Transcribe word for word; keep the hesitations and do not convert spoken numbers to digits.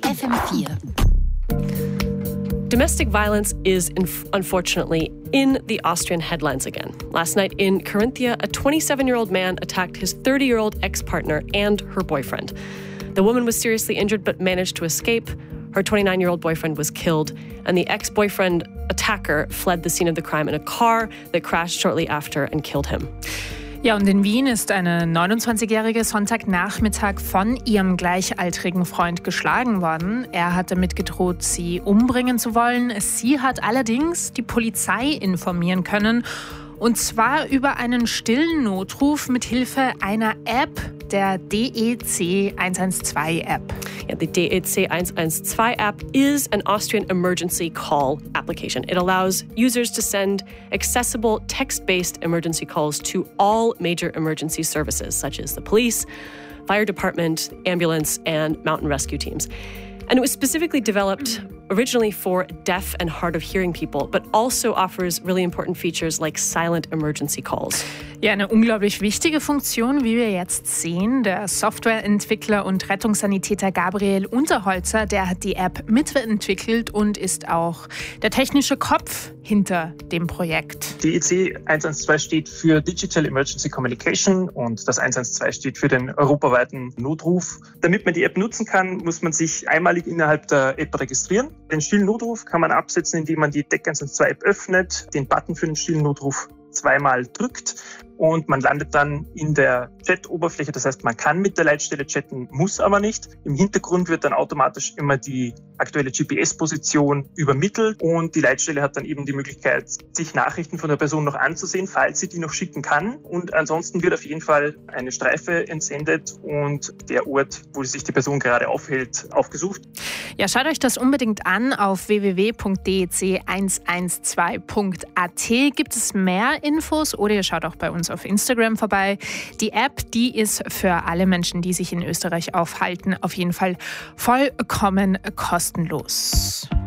F M vier. Domestic violence is, inf- unfortunately, in the Austrian headlines again. Last night in Carinthia, a twenty-seven-year-old man attacked his thirty-year-old ex-partner and her boyfriend. The woman was seriously injured but managed to escape. Her twenty-nine-year-old boyfriend was killed, and the ex-boyfriend attacker fled the scene of the crime in a car that crashed shortly after and killed him. Ja, und in Wien ist eine neunundzwanzigjährige Sonntagnachmittag von ihrem gleichaltrigen Freund geschlagen worden. Er hat damit gedroht, sie umbringen zu wollen. Sie hat allerdings die Polizei informieren können. Und zwar über einen stillen Notruf mit Hilfe einer App, der D E C eins eins zwei App. Yeah, the D E C eins eins zwei app is an Austrian emergency call application. It allows users to send accessible text-based emergency calls to all major emergency services, such as the police, fire department, ambulance, and mountain rescue teams. And it was specifically developed originally for deaf and hard of hearing people, but also offers really important features like silent emergency calls. Ja, eine unglaublich wichtige Funktion, wie wir jetzt sehen. Der Softwareentwickler und Rettungssanitäter Gabriel Unterholzer, der hat die App mitentwickelt und ist auch der technische Kopf hinter dem Projekt. D E C eins eins zwei steht für Digital Emergency Communication und das eins eins zwei steht für den europaweiten Notruf. Damit man die App nutzen kann, muss man sich einmalig innerhalb der App registrieren. Den stillen Notruf kann man absetzen, indem man die D E C eins eins zwei App öffnet, den Button für den stillen Notruf zweimal drückt und man landet dann in der Chat-Oberfläche. Das heißt, man kann mit der Leitstelle chatten, muss aber nicht. Im Hintergrund wird dann automatisch immer die aktuelle G P S-Position übermittelt und die Leitstelle hat dann eben die Möglichkeit, sich Nachrichten von der Person noch anzusehen, falls sie die noch schicken kann. Und ansonsten wird auf jeden Fall eine Streife entsendet und der Ort, wo sich die Person gerade aufhält, aufgesucht. Ja, schaut euch das unbedingt an. Auf w w w punkt d e c eins eins zwei punkt a t gibt es mehr Infos oder ihr schaut auch bei uns auf Instagram vorbei. Die App, die ist für alle Menschen, die sich in Österreich aufhalten, auf jeden Fall vollkommen kostenlos.